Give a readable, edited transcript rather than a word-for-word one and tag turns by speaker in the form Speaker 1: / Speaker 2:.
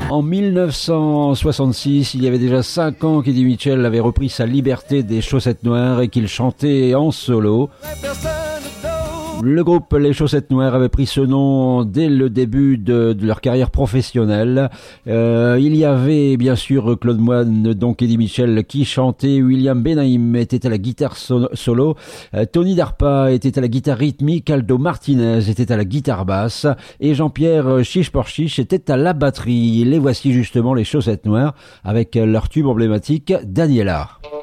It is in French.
Speaker 1: En 1966, il y avait déjà 5 ans qu'Eddie Mitchell avait repris sa liberté des Chaussettes Noires et qu'il chantait en solo. Le groupe Les Chaussettes Noires avait pris ce nom dès le début de leur carrière professionnelle. Il y avait bien sûr Claude Moine, donc Eddie Mitchell qui chantait, William Benaim était à la guitare solo, Tony Darpa était à la guitare rythmique, Aldo Martinez était à la guitare basse et Jean-Pierre Chiche Porchiche était à la batterie. Les voici justement Les Chaussettes Noires avec leur tube emblématique Daniela.